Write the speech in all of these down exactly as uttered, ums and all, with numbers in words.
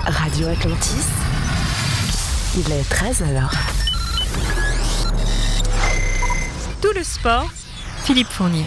Radio Atlantis, il est treize heures. Tout le sport, Philippe Fournier.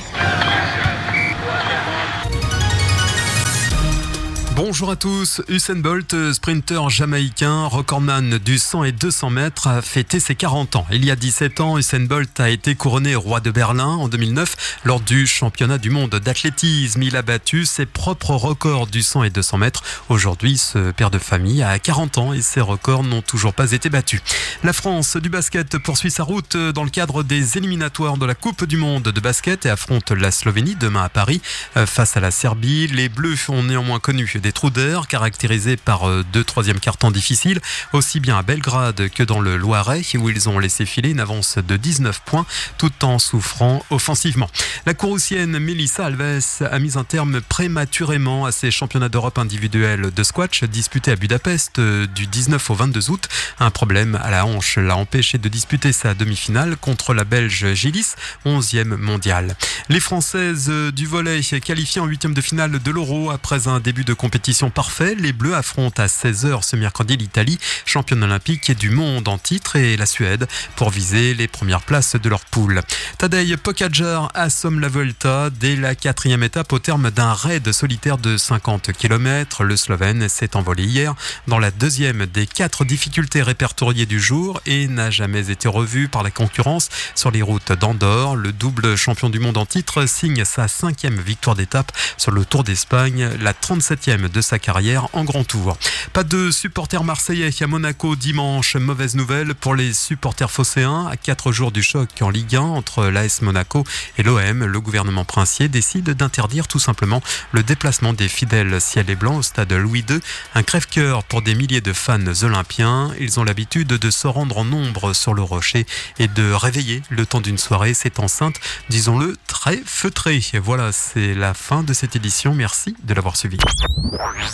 Bonjour à tous. Usain Bolt, sprinter jamaïcain, recordman du cent et deux cents mètres, a fêté ses quarante ans. Il y a dix-sept ans, Usain Bolt a été couronné roi de Berlin en deux mille neuf lors du championnat du monde d'athlétisme. Il a battu ses propres records du cent et deux cents mètres. Aujourd'hui, ce père de famille a quarante ans et ses records n'ont toujours pas été battus. La France du basket poursuit sa route dans le cadre des éliminatoires de la Coupe du monde de basket et affronte la Slovénie demain à Paris face à la Serbie. Les Bleus ont néanmoins connu des trous d'air caractérisés par deux troisièmes quart-temps difficiles, aussi bien à Belgrade que dans le Loiret, où ils ont laissé filer une avance de dix-neuf points tout en souffrant offensivement. La Courroucienne Melissa Alves a mis un terme prématurément à ses championnats d'Europe individuels de squash disputés à Budapest du dix-neuf au vingt-deux août. Un problème à la hanche l'a empêché de disputer sa demi-finale contre la Belge Gillis, onzième mondiale. Les Françaises du volley qualifiées en huitième de finale de l'Euro après un début de compétition parfait. Les Bleus affrontent à seize heures ce mercredi l'Italie, championne olympique et du monde en titre, et la Suède pour viser les premières places de leur poule. Tadej Pogačar assomme la Vuelta dès la quatrième étape au terme d'un raid solitaire de cinquante kilomètres. Le Slovène s'est envolé hier dans la deuxième des quatre difficultés répertoriées du jour et n'a jamais été revu par la concurrence sur les routes d'Andorre. Le double champion du monde en titre signe sa cinquième victoire d'étape sur le Tour d'Espagne, la trente-septième de sa carrière en grand tour. Pas de supporters marseillais à Monaco dimanche. Mauvaise nouvelle pour les supporters phocéens. À quatre jours du choc en Ligue un entre l'A S Monaco et l'O M, le gouvernement princier décide d'interdire tout simplement le déplacement des fidèles ciel et blanc au stade Louis deux. Un crève-cœur pour des milliers de fans olympiens. Ils ont l'habitude de se rendre en nombre sur le rocher et de réveiller le temps d'une soirée cette enceinte, disons-le, très feutrée. Voilà, c'est la fin de cette édition. Merci de l'avoir suivi.